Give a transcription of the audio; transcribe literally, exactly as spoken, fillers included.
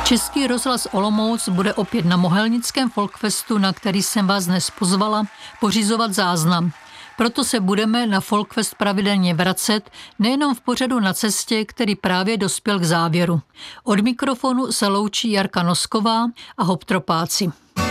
Český rozhlas Olomouc bude opět na Mohelnickém Folkfestu, na který jsem vás dnes pozvala, pořizovat záznam. Proto se budeme na Folkfest pravidelně vracet, nejenom v pořadu Na cestě, který právě dospěl k závěru. Od mikrofonu se loučí Jarka Nosková a Hop Tropáci.